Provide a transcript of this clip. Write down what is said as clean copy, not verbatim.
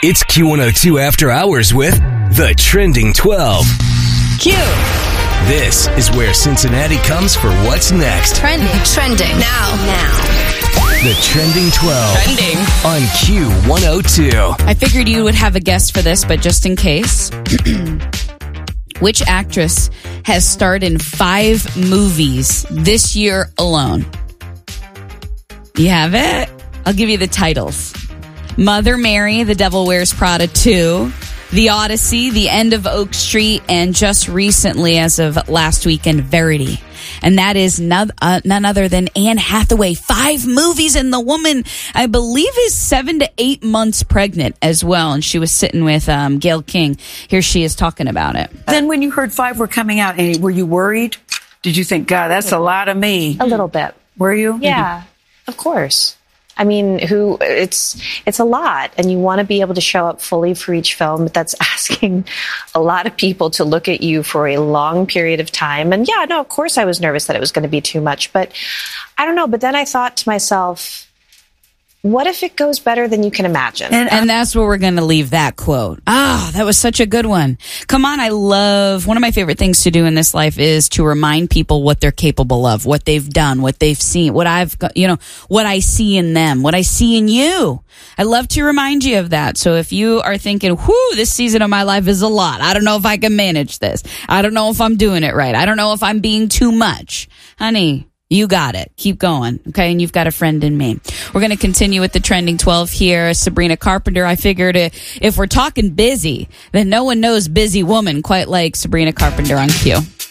It's Q102 After Hours with The Trending 12. Q. This is where Cincinnati comes for what's next. Trending. Now. The Trending 12. Trending. On Q102. I figured you would have a guess for this, but just in case. Which actress has starred in 5 movies this year alone? You have it? I'll give you the titles. Mother Mary, The Devil Wears Prada 2, The Odyssey, The End of Oak Street, and just recently, as of last weekend, Verity. And that is none other than Anne Hathaway. 5 movies, and the woman, I believe, is 7 to 8 months pregnant as well. And she was sitting with Gayle King. Here she is talking about it. Then when you heard 5 were coming out, Annie, were you worried? Did you think, God, that's a lot of me? A little bit. Were you? Yeah, of course. I mean, it's a lot, and you want to be able to show up fully for each film, but that's asking a lot of people to look at you for a long period of time. And yeah, no, of course I was nervous that it was going to be too much, but I don't know. But then I thought to myself, what if it goes better than you can imagine? And that's where we're going to leave that quote. That was such a good one. Come on, one of my favorite things to do in this life is to remind people what they're capable of, what they've done, what they've seen, what I see in them, what I see in you. I love to remind you of that. So if you are thinking, this season of my life is a lot. I don't know if I can manage this. I don't know if I'm doing it right. I don't know if I'm being too much. Honey, you got it. Keep going. Okay. And you've got a friend in me. We're going to continue with the Trending 12 here. Sabrina Carpenter. I figured if we're talking busy, then no one knows busy woman quite like Sabrina Carpenter on Q.